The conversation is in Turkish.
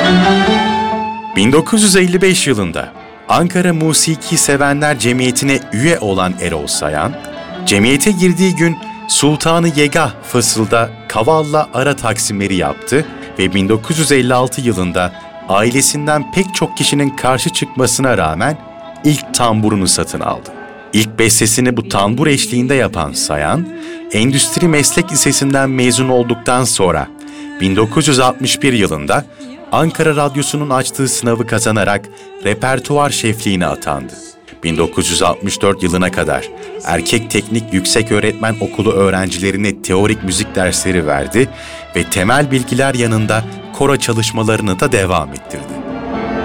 1955 yılında Ankara Musiki Sevenler Cemiyeti'ne üye olan Erol Sayan, cemiyete girdiği gün Sultanı Yegah Fasıl'da Kavalla ara taksimleri yaptı ve 1956 yılında ailesinden pek çok kişinin karşı çıkmasına rağmen ilk tamburunu satın aldı. İlk bestesini bu tambur eşliğinde yapan Sayan, Endüstri Meslek Lisesi'nden mezun olduktan sonra 1961 yılında Ankara Radyosu'nun açtığı sınavı kazanarak repertuar şefliğine atandı. 1964 yılına kadar Erkek Teknik Yükseköğretmen Okulu öğrencilerine teorik müzik dersleri verdi ve temel bilgiler yanında koro çalışmalarını da devam ettirdi.